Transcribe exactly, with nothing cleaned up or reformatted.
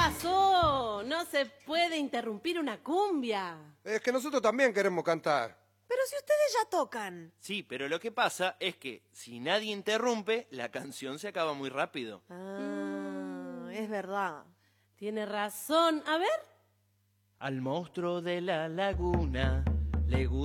pasó? No se puede interrumpir una cumbia. Es que nosotros también queremos cantar. Pero si ustedes ya tocan. Sí, pero lo que pasa es que si nadie interrumpe, la canción se acaba muy rápido. Ah, es verdad. Tiene razón. A ver. Al monstruo de la laguna le gusta